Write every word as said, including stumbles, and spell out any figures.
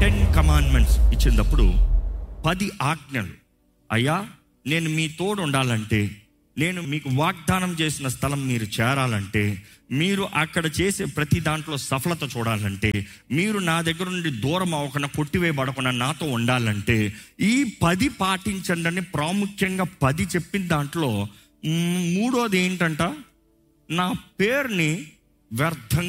Ten commandments ఇచ్చినప్పుడు పది ఆజ్ఞలు. అయ్యా, నేను మీ తోడు ఉండాలంటే, నేను మీకు వాగ్దానం చేసిన స్థలం మీరు చేరాలంటే, మీరు అక్కడ చేసే ప్రతి దాంట్లో సఫలత చూడాలంటే, మీరు నా దగ్గర నుండి దూరం అవ్వకుండా కొట్టివేయబడకుండా నాతో ఉండాలంటే ఈ పది పాటించండి అని ప్రాముఖ్యంగా పది చెప్పిన దాంట్లో మూడోది ఏంటంట, నా పేరుని వ్యర్థంగా